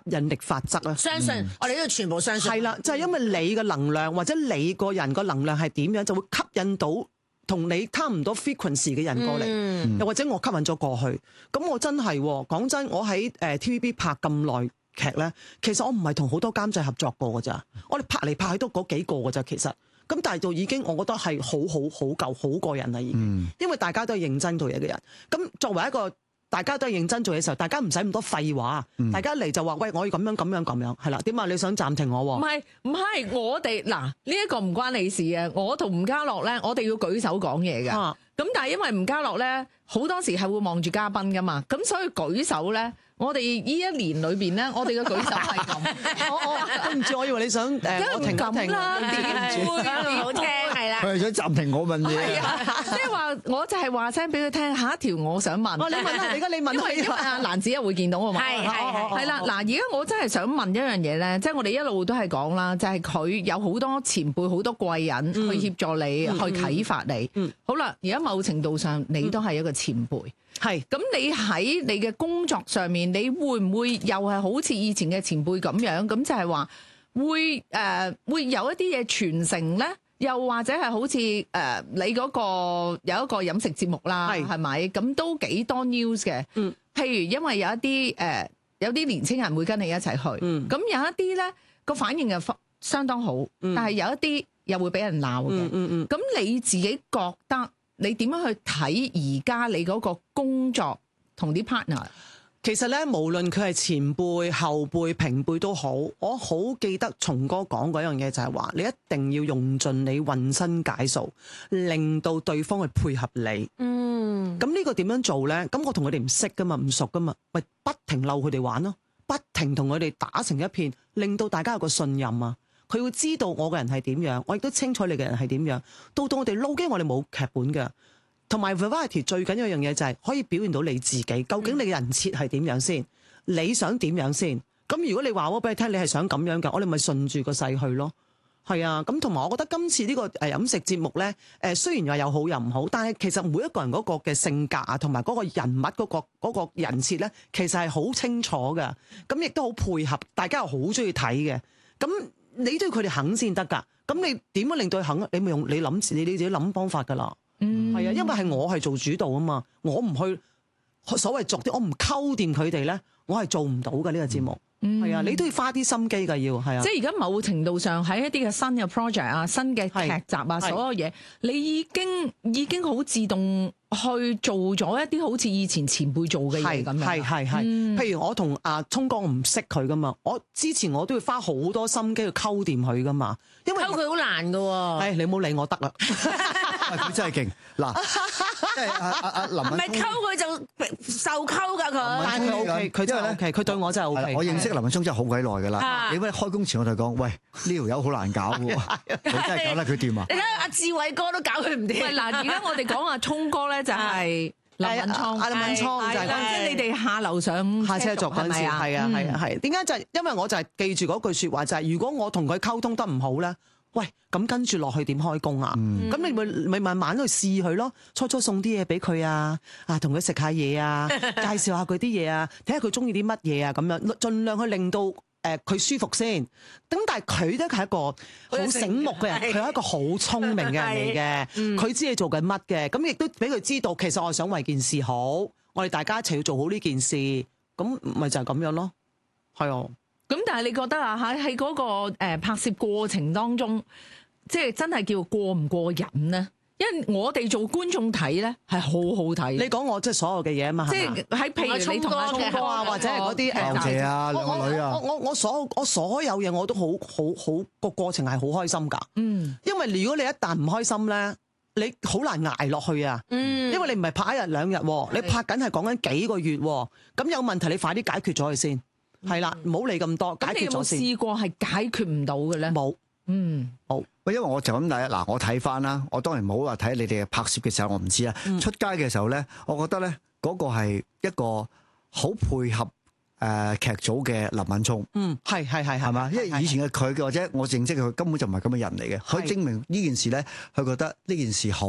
引力法則啊。 相信我哋都要全部相信。 係啦，就係因為你嘅能量或者你個人個能量係點樣，就會吸引到同你差唔多 frequency 嘅人過嚟，又或者我吸引咗過去。咁我真係講真，我喺TVB 拍咁耐劇咧，其實我唔係同好多監製合作過㗎咋，我哋拍嚟拍去都嗰幾個㗎咋，其實。咁但係就已經，我覺得係好夠好過癮啦，已經。因為大家都係認真做嘢嘅人。咁作為一個大家都係認真做嘢嘅時候，大家唔使咁多廢話。大家嚟就話喂，我要咁樣，係啦。點啊？你想暫停我喎？ 唔係，我哋嗱呢一個唔關你事嘅。我同吳家樂咧，我哋要舉手講嘢嘅。咁但係因為吳家樂咧，好多時係會望住嘉賓噶嘛，咁所以舉手咧。我哋呢一年裏邊咧，我哋嘅舉手係咁。 對唔住，我以為你想因為唔敢啦，點會好聽係啦。 佢係想暫停我問嘢。 即係話，我就係話聲俾佢聽，下一條我想問。 你問啦，而家你問。 因為阿蘭子又會見到我嘛。係啦，嗱，而家我真係想問一樣嘢咧，即係我哋一路都係講啦，就係佢有好多前輩、好多貴人去協助你、去啟發你。好啦，而家某程度上，你都係一個前輩。 係， 咁你喺你嘅工作上面，你會唔會又係好似以前嘅前輩咁樣？咁就係話會有一啲嘢傳承咧，又或者係好似你嗰個有一個飲食節目啦，係咪？咁都幾多 news 嘅。譬如因為有一啲有啲年青人會跟你一齊去，咁有一啲咧個反應又相當好，但係有一啲又會俾人鬧嘅。咁你自己覺得？你點樣去睇而家你嗰個工作同啲 partner？ 其實咧，無論佢係前輩、後輩、平輩都好，我好記得松哥講嗰樣嘢就係話，你一定要用盡你渾身解數，令到對方去配合你。咁呢個點樣做咧？咁我同佢哋唔識噶嘛，唔熟噶嘛，咪不停溜佢哋玩咯，不停同佢哋打成一片，令到大家有個信任啊。佢會知道我嘅人係點樣，我亦都清楚你嘅人係點樣。到我哋撈機，我哋冇劇本嘅，同埋 variety 最緊要一樣嘢就係可以表現到你自己。究竟你嘅人設係點樣先？你想點樣先？咁如果你話我俾你聽，你係想咁樣嘅，我哋咪順住個勢去咯。係啊，咁同埋我覺得今次呢個飲食節目咧，雖然話有好又唔好，但係其實每一個人嗰個嘅性格啊，同埋嗰個人物嗰個人設咧，其實係好清楚嘅。咁亦都好配合，大家又好中意睇嘅。咁你都要佢哋肯先得㗎，咁你點樣令到佢肯？你咪用你諗，你自己諗方法㗎啦。係啊，因為係我係做主導啊嘛，我唔去所謂做啲，我唔溝掂佢哋咧，我係做唔到㗎呢個節目。係啊，你都要花啲心機㗎，要係啊。 即係而家某程度上喺一啲嘅新嘅 project 啊、新嘅劇集啊，所有嘢你已經好自動去做咗一啲好似以前前輩做嘅嘢咁樣。 係。譬如我同阿聰哥，我唔識佢噶嘛，我之前我都要花好多心機去溝掂佢噶嘛，因為溝佢好難㗎喎。 你唔好理我得啦。 佢真係勁嗱，即係阿林敏聰， 唔係溝佢就受溝㗎佢。 但係佢 OK，佢真係 OK，佢對我真係 OK。 我認識林敏聰真係好鬼耐㗎啦。你乜開工前我就講，喂，呢條友好難搞喎，佢真係搞得佢掂啊！ 你睇下阿志偉哥都搞佢唔掂。 嗱，而家我哋講阿聰哥咧就係林敏聰， 阿林敏聰就係即係你哋下樓上下車族嗰陣時，係啊。點解就係因為我就係記住嗰句説話，就係如果我同佢溝通得唔好咧。喂，咁跟住落去點開工啊？咁你咪慢慢去試佢咯。初送啲嘢俾佢啊，同佢食下嘢啊，介紹下佢啲嘢啊，睇下佢中意啲乜嘢啊，咁樣盡量去令到佢舒服先。咁但係佢都係一個好醒目嘅人，佢係一個好聰明嘅人嚟嘅，佢知你做緊乜嘅。咁亦都俾佢知道，其實我係想為件事好，我哋大家一齊要做好呢件事。咁咪就係咁樣咯，係啊。 咁但係你覺得啊喺嗰個拍攝過程當中，即係真係叫過唔過癮呢？因為我哋做觀眾睇咧係好好睇。 你講我即係所有嘅嘢啊嘛， 即係喺譬如你同阿聰哥啊， 或者係嗰啲劉姐啊、兩個女啊， 我所有嘢我都好個過程係好開心㗎。因為如果你一旦唔開心咧，你好難捱落去啊。因為你唔係拍一日兩日，你拍緊係講緊幾個月，咁有問題你快啲解決咗佢先。係啦，唔好理咁多，解決咗先。 你有冇試過係解決唔到嘅咧？ 冇， 好。喂，因為我就咁睇嗱，我睇翻啦，我當然冇話睇你哋拍攝嘅時候，我唔知啦。出街嘅時候咧，我覺得咧嗰個係一個好配合劇組嘅林敏聰。係嘛？因為以前嘅佢或者我認識佢根本就唔係咁嘅人嚟嘅。佢證明呢件事咧，佢覺得呢件事好。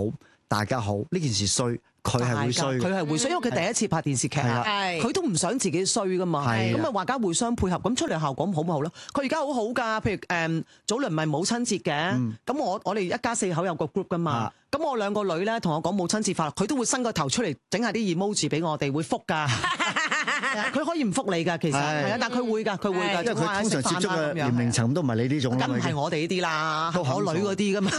大家好，呢件事衰，佢係會衰嘅。 佢係會衰，因為佢第一次拍電視劇啊， 係佢都唔想自己衰噶嘛， 係咁啊大家互相配合，咁出嚟效果好唔好咯？佢而家好好㗎，譬如早輪咪母親節嘅，咁我哋一家四口有個 group 㗎嘛，咁我兩個女咧同我講母親節快樂，佢都會伸個頭出嚟整下啲 emoji 俾我哋，會覆㗎。佢可以唔覆你㗎，其實係啊，但佢會㗎，佢會㗎， 因為佢通常接觸嘅年齡層都唔係你呢種啦。 梗唔係我哋呢啲啦，我女嗰啲㗎嘛。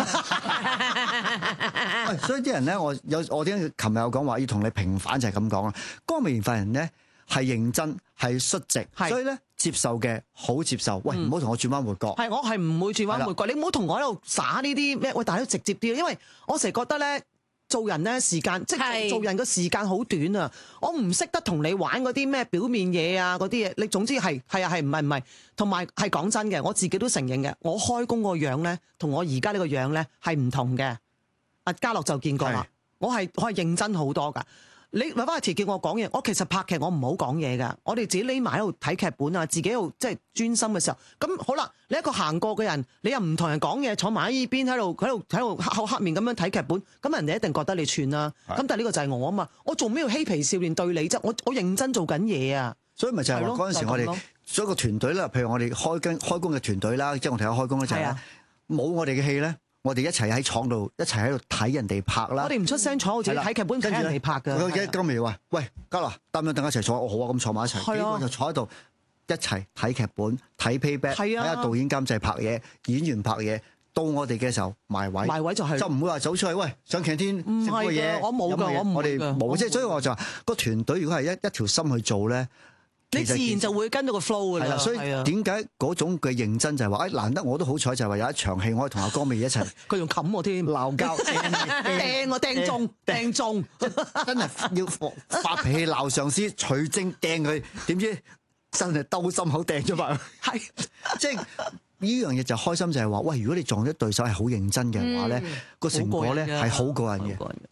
所以啲人咧，我點解琴日有講話要同你平反就係咁講啦。光明發人咧係認真係率直，所以咧接受嘅好接受。喂，唔好同我轉彎抹角。 係我係唔會轉彎抹角，你唔好同我喺度耍呢啲咩？喂，大家直接啲，因為我成日覺得咧。做人咧時間，即係做人個時間好短啊！我唔識得同你玩嗰啲咩表面嘢啊，嗰啲嘢。你總之係唔係，同埋係講真嘅，我自己都承認嘅。我開工個樣咧，同我而家呢個樣咧係唔同嘅。阿嘉樂就見過啦，我係認真好多㗎。你咪翻去叫我講嘢，我其實拍劇我唔好講嘢㗎，我哋自己匿埋喺度睇劇本啊，自己喺度即係專心嘅時候，咁好啦，你一個行過嘅人，你又唔同人講嘢，坐埋喺依邊喺度黑口黑面咁樣睇劇本，咁人哋一定覺得你串啦。咁但係呢個就係我啊嘛，我做咩要嬉皮笑臉對你啫？我認真做緊嘢啊！ 所以咪就係話嗰陣時我哋所有個團隊啦，譬如我哋開工嘅團隊啦，即係我哋有開工咧就係冇我哋嘅戲咧。我哋一齊喺廠度，一齊喺度睇人哋拍啦。 我哋唔出聲坐，我自己睇劇本睇人哋拍㗎。 佢今日話：喂，嘉樂，擔唔擔等一齊坐？我好啊，咁坐埋一齊，幾個就坐喺度一齊睇劇本、睇 playback， 睇下導演監製拍嘢、演員拍嘢。到我哋嘅時候埋位就唔會話走出去，喂，上 canteen 食個嘢。 我冇㗎， 我哋冇，即係所以我就話個團隊如果係一條心去做咧。 你自然就會跟到個 flow 㗎啦。 所以點解嗰種嘅認真就係話，難得我都好彩，就係話有一場戲，我可以同阿江美儀一齊。 佢仲冚我添， 鬧交掟中， 真係要發脾氣鬧上司，取精掟佢，點知真係兜心口掟咗埋。係，即係呢樣嘢就開心，就係話，喂，如果你撞咗對手係好認真嘅話咧，個成果咧係好過癮嘅。